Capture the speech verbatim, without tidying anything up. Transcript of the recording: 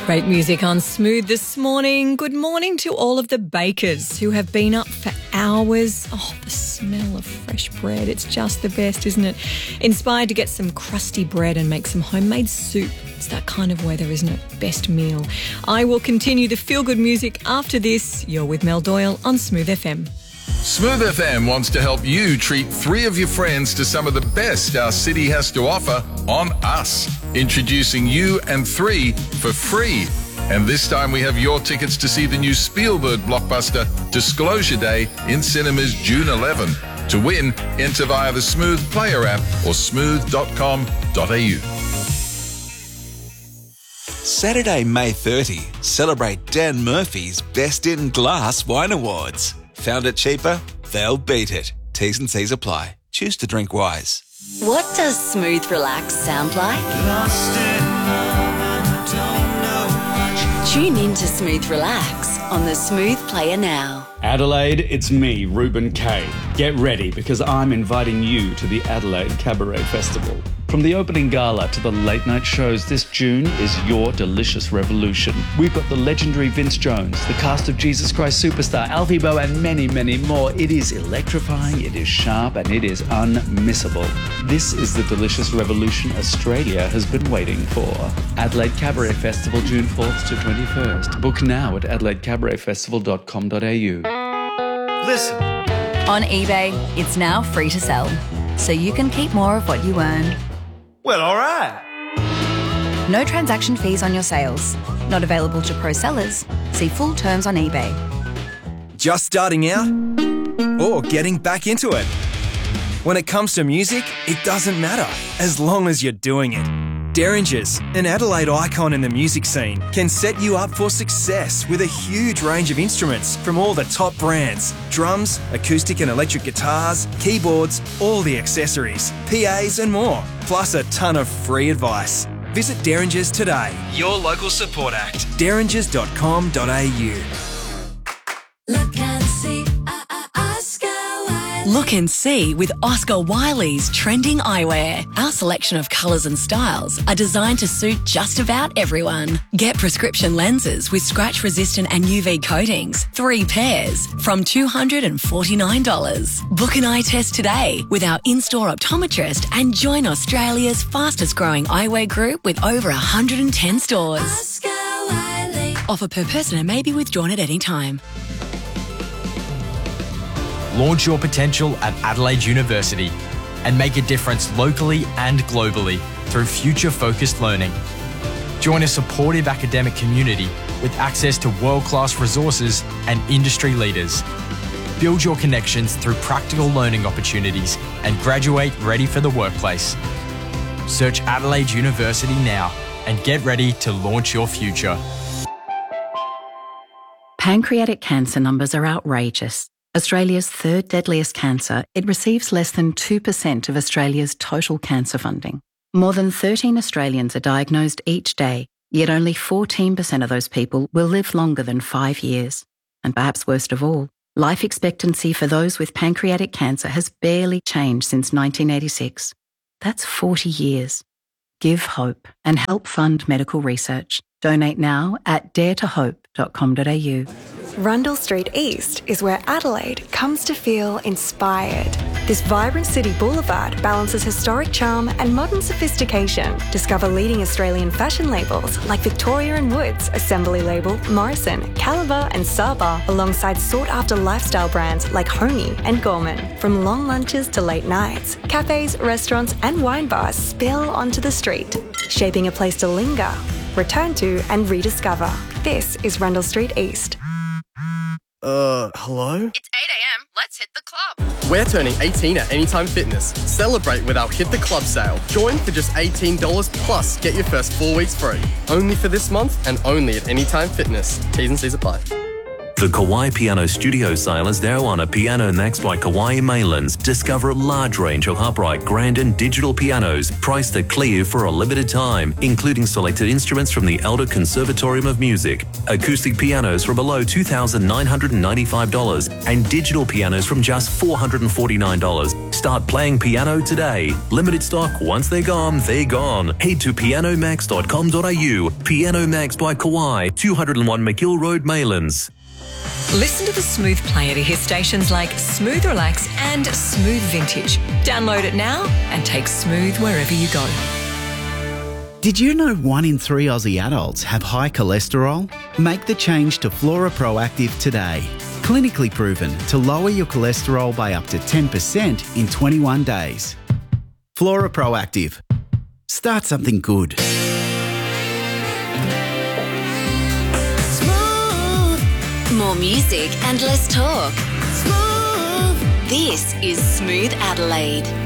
Great music on Smooth this morning. Good morning to all of the bakers who have been up for hours. Oh, the smell of fresh bread. It's just the best, isn't it? Inspired to get some crusty bread and make some homemade soup. It's that kind of weather, isn't it? Best meal. I will continue the feel-good music after this. You're with Mel Doyle on Smooth F M. Smooth F M wants to help you treat three of your friends to some of the best our city has to offer on us. Introducing You and Three for free. And this time we have your tickets to see the new Spielberg blockbuster Disclosure Day in cinemas June eleventh. To win, enter via the Smooth Player app or smooth dot com dot a u. Saturday, May thirtieth, celebrate Dan Murphy's Best in Glass Wine Awards. Found it cheaper? They'll beat it. T's and C's apply. Choose to drink wise. What does smooth relax sound like? Lost in love and don't know what you Tune in to Smooth Relax on the Smooth Player now. Adelaide, it's me, Ruben Kay. Get ready because I'm inviting you to the Adelaide Cabaret Festival. From the opening gala to the late night shows, this June is your delicious revolution. We've got the legendary Vince Jones, the cast of Jesus Christ Superstar, Alfie Boe, and many, many more. It is electrifying, it is sharp, and it is unmissable. This is the delicious revolution Australia has been waiting for. Adelaide Cabaret Festival, June fourth to twenty-first. Book now at adelaide cabaret festival dot com dot a u. Listen. On eBay, it's now free to sell, so you can keep more of what you earn. Well, all right. No transaction fees on your sales. Not available to pro sellers. See full terms on eBay. Just starting out or getting back into it? When it comes to music, it doesn't matter as long as you're doing it. Derringers, an Adelaide icon in the music scene, can set you up for success with a huge range of instruments from all the top brands. Drums, acoustic and electric guitars, keyboards, all the accessories, P As and more, plus a ton of free advice. Visit Derringers today. Your local support act. derringers dot com dot a u. Look and see, uh, uh, Oscar Wiley. Look and see with Oscar Wiley's trending eyewear. Our selection of colours and styles are designed to suit just about everyone. Get prescription lenses with scratch-resistant and U V coatings, three pairs, from two hundred forty-nine dollars. Book an eye test today with our in-store optometrist and join Australia's fastest-growing eyewear group with over one hundred ten stores. Oscar Wiley. Offer per person and may be withdrawn at any time. Launch your potential at Adelaide University and make a difference locally and globally through future-focused learning. Join a supportive academic community with access to world-class resources and industry leaders. Build your connections through practical learning opportunities and graduate ready for the workplace. Search Adelaide University now and get ready to launch your future. Pancreatic cancer numbers are outrageous. Australia's third deadliest cancer, it receives less than two percent of Australia's total cancer funding. More than thirteen Australians are diagnosed each day, yet only fourteen percent of those people will live longer than five years. And perhaps worst of all, life expectancy for those with pancreatic cancer has barely changed since nineteen eighty-six. That's forty years. Give hope and help fund medical research. Donate now at dare to hope dot com dot a u. Rundle Street East is where Adelaide comes to feel inspired. This vibrant city boulevard balances historic charm and modern sophistication. Discover leading Australian fashion labels like Victoria and Woods, Assembly Label, Morrison, Caliber and Saba, alongside sought-after lifestyle brands like Honey and Gorman. From long lunches to late nights, cafes, restaurants and wine bars spill onto the street, shaping a place to linger, return to and rediscover. This is Rundle Street East. Uh, hello? It's eight a.m. Let's hit the club. We're turning eighteen at Anytime Fitness. Celebrate with our Hit the Club sale. Join for just eighteen dollars plus get your first four weeks free. Only for this month and only at Anytime Fitness. T's and C's apply. The Kawai Piano Studio sale is now on at Piano Max by Kawai Maylands. Discover a large range of upright, grand and digital pianos priced at clear for a limited time, including selected instruments from the Elder Conservatorium of Music, acoustic pianos from below two thousand nine hundred ninety-five dollars and digital pianos from just four hundred forty-nine dollars. Start playing piano today. Limited stock. Once they're gone, they're gone. Head to piano max dot com dot a u. Piano Max by Kauai, two oh one McGill Road, Maylands. Listen to the Smooth player to hear stations like Smooth Relax and Smooth Vintage. Download it now and take Smooth wherever you go. Did you know one in three Aussie adults have high cholesterol? Make the change to Flora Proactive today. Clinically proven to lower your cholesterol by up to ten percent in twenty-one days. Flora Proactive. Start something good. More music and less talk. Smooth. This is Smooth Adelaide.